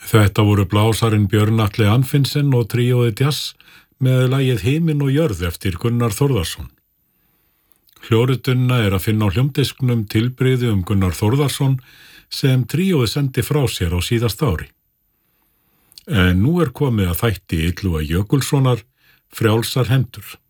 Þetta voru blásarinn Björn Atli Anfinsen og tríóið Jazz með lagið Himinn og jörð eftir Gunnar Þórðarsson. Hljóritunna að finna á hljómdisknum Tilbrigði Gunnar Þórðarsson sem tríóið sendi frá sér á síðasta ári. En nú komið að þætti Illuga Jökulssonar, Frjálsar hendur.